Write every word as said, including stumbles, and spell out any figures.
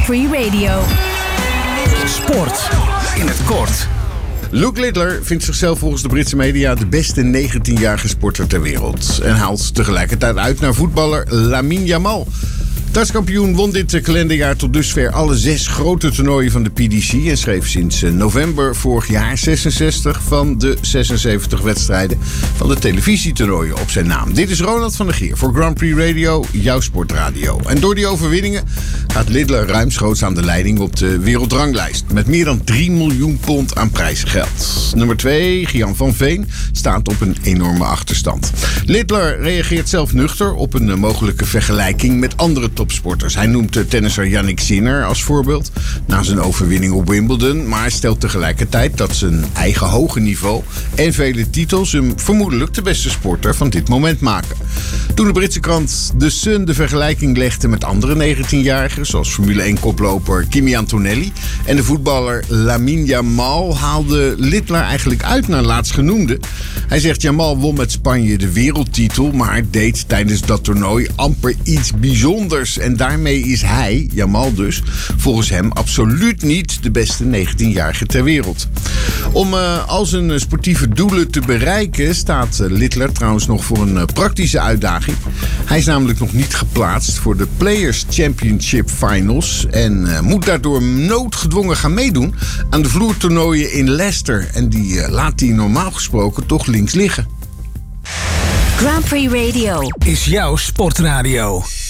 Prix Radio. Sport in het kort. Luke Littler vindt zichzelf volgens de Britse media de beste negentienjarige sporter ter wereld. En haalt tegelijkertijd uit naar voetballer Lamine Yamal. Dartskampioen won dit kalenderjaar tot dusver alle zes grote toernooien van de P D C en schreef sinds november vorig jaar zesenzestig van de zesenzeventig wedstrijden van de televisietoernooien op zijn naam. Dit is Ronald van der Geer voor Grand Prix Radio, jouw sportradio. En door die overwinningen gaat Littler ruimschoots aan de leiding op de wereldranglijst met meer dan drie miljoen pond aan prijzengeld. Nummer twee, Gian van Veen, staat op een enorme achterstand. Littler reageert zelf nuchter op een mogelijke vergelijking met andere top Sporters. Hij noemt de tennisser Jannik Sinner als voorbeeld na zijn overwinning op Wimbledon, maar stelt tegelijkertijd dat zijn eigen hoge niveau en vele titels hem vermoedelijk de beste sporter van dit moment maken. Toen de Britse krant The Sun de vergelijking legde met andere negentienjarigen, zoals Formule één-koploper Kimi Antonelli en de voetballer Lamine Yamal, haalde Littler eigenlijk uit naar laatstgenoemde. Hij zegt: Yamal won met Spanje de wereldtitel, maar deed tijdens dat toernooi amper iets bijzonders. En daarmee is hij, Yamal dus, volgens hem absoluut niet de beste negentienjarige ter wereld. Om uh, al zijn sportieve doelen te bereiken staat uh, Littler trouwens nog voor een uh, praktische uitdaging. Hij is namelijk nog niet geplaatst voor de Players Championship Finals en uh, moet daardoor noodgedwongen gaan meedoen aan de vloertoernooien in Leicester. En die uh, laat hij normaal gesproken toch links liggen. Grand Prix Radio is jouw sportradio.